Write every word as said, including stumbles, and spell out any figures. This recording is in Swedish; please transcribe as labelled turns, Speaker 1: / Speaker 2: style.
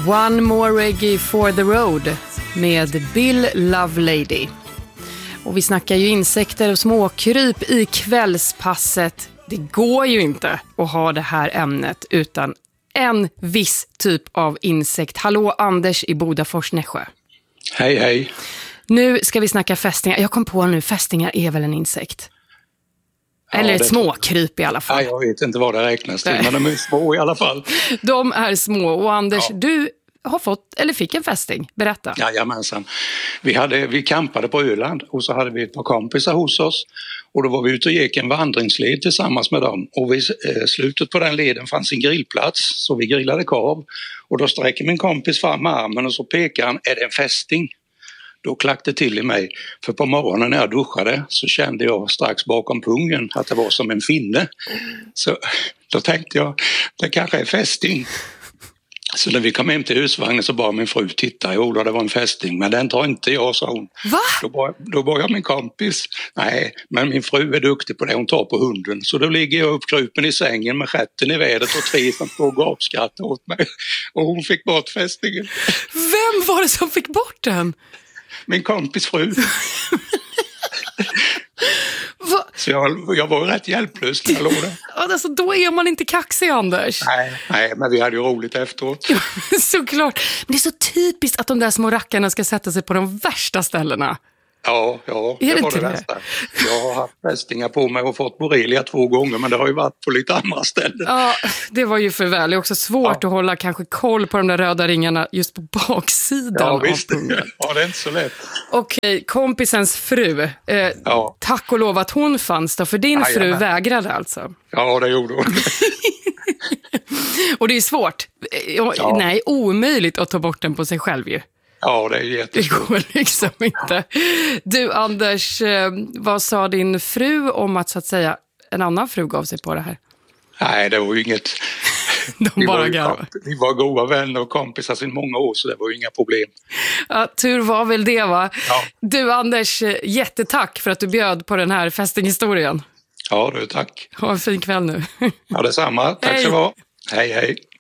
Speaker 1: One More Reggae for the Road med Bill Lovelady. Och vi snackar ju insekter och småkryp i kvällspasset. Det går ju inte att ha det här ämnet utan en viss typ av insekt. Hallå Anders i Bodafors, Nässjö.
Speaker 2: Hej, hej.
Speaker 1: Nu ska vi snacka fästingar. Jag kom på nu, fästingar är väl en insekt? Eller
Speaker 2: ja,
Speaker 1: ett
Speaker 2: det...
Speaker 1: småkryp i alla fall.
Speaker 2: Ja, jag vet inte vad det räknas till, men de är små i alla fall.
Speaker 1: De är små. Och Anders, ja. Du har fått, eller fick en fästing. Berätta.
Speaker 2: Jajamensan. Vi, hade, vi campade på Öland och så hade vi ett par kompisar hos oss. Och då var vi ute och gick en vandringsled tillsammans med dem. Och vid eh, slutet på den leden fanns en grillplats, så vi grillade korv. Och då sträcker min kompis fram armen och så pekar han, är det en fästing? Då klackte till i mig, för på morgonen när jag duschade så kände jag strax bakom pungen att det var som en finne. Så då tänkte jag, det kanske är fästing. Så när vi kom hem till husvagnen så bad min fru titta, jo då det var en fästing, men den tar inte jag, sa hon.
Speaker 1: Va?
Speaker 2: Då bad, då bad jag min kompis, nej men min fru är duktig på det, hon tar på hunden. Så då ligger jag uppkrupen i sängen med stjärten i vädret och tre som står och gapskrattar åt mig. Och hon fick bort fästingen.
Speaker 1: Vem var det som fick bort den?
Speaker 2: Min kompis fru. Så jag, jag var rätt hjälplös när jag låg där.
Speaker 1: Alltså, då är man inte kaxig, Anders.
Speaker 2: Nej, nej, men vi hade ju roligt efteråt.
Speaker 1: Såklart. Men det är så typiskt att de där små rackarna ska sätta sig på de värsta ställena.
Speaker 2: Ja, ja, det,
Speaker 1: det
Speaker 2: var det värsta. Jag har haft fästingar på mig och fått borrelia två gånger, men det har ju varit på lite andra ställen.
Speaker 1: Ja, det var ju för väl. Det är också svårt ja. Att hålla kanske koll på de där röda ringarna just på baksidan.
Speaker 2: Ja, visst. Ja, det är inte så lätt.
Speaker 1: Okej, kompisens fru. Eh, ja. Tack och lov att hon fanns då, för din ja, fru jajamän. Vägrade alltså.
Speaker 2: Ja, det gjorde hon.
Speaker 1: Och det är svårt. Ja. Nej, omöjligt att ta bort den på sig själv ju.
Speaker 2: Ja, det är jättesvårt.
Speaker 1: Det går liksom inte. Du Anders, vad sa din fru om att så att säga en annan fru gav sig på det här?
Speaker 2: Nej, det var ju inget.
Speaker 1: De
Speaker 2: vi,
Speaker 1: bara
Speaker 2: var
Speaker 1: gav.
Speaker 2: vi var goda vänner och kompisar sedan många år, så det var ju inga problem.
Speaker 1: Ja, tur var väl det, va?
Speaker 2: Ja.
Speaker 1: Du Anders, jättetack för att du bjöd på den här fästinghistorien.
Speaker 2: Ja, du, tack.
Speaker 1: Ha en fin kväll nu.
Speaker 2: Ja, detsamma. Tack så vara. Hej, hej.